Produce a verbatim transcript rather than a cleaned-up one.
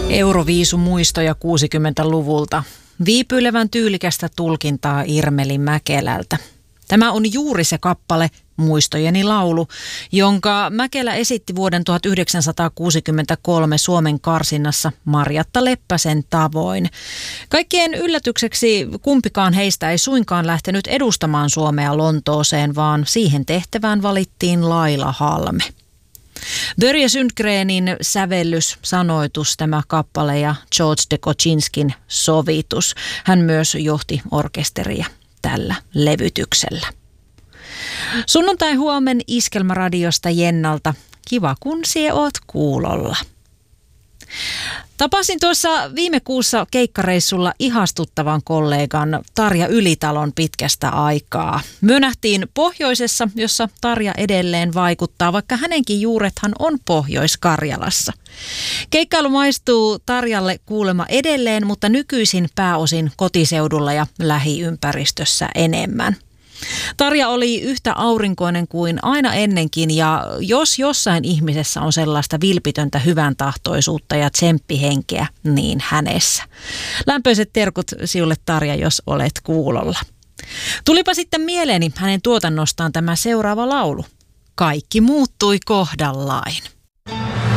Euroviisumuistoja kuusikymmentäluvulta. Viipyilevän tyylikästä tulkintaa Irmelin Mäkelältä. Tämä on juuri se kappale Muistojeni laulu, jonka Mäkelä esitti vuoden tuhatyhdeksänsataakuusikymmentäkolme Suomen karsinnassa Marjatta Leppäsen tavoin. Kaikkien yllätykseksi kumpikaan heistä ei suinkaan lähtenyt edustamaan Suomea Lontooseen, vaan siihen tehtävään valittiin Laila Halme. Börje Sundgrenin sävellys, sanoitus, tämä kappale ja George de Kochinskin sovitus. Hän myös johti orkesteria tällä levytyksellä. Sunnuntai huomen Iskelmäradiosta Jennalta. Kiva kun sie oot kuulolla. Tapasin tuossa viime kuussa keikkareissulla ihastuttavan kollegan Tarja Ylitalon pitkästä aikaa. Me nähtiin pohjoisessa, jossa Tarja edelleen vaikuttaa, vaikka hänenkin juurethan on Pohjois-Karjalassa. Keikkailu maistuu Tarjalle kuulemma edelleen, mutta nykyisin pääosin kotiseudulla ja lähiympäristössä enemmän. Tarja oli yhtä aurinkoinen kuin aina ennenkin, ja jos jossain ihmisessä on sellaista vilpitöntä hyvän tahtoisuutta ja tsemppihenkeä, niin hänessä. Lämpöiset terkut sinulle, Tarja, jos olet kuulolla. Tulipa sitten mieleeni hänen tuotannostaan tämä seuraava laulu. Kaikki muuttui kohdallain.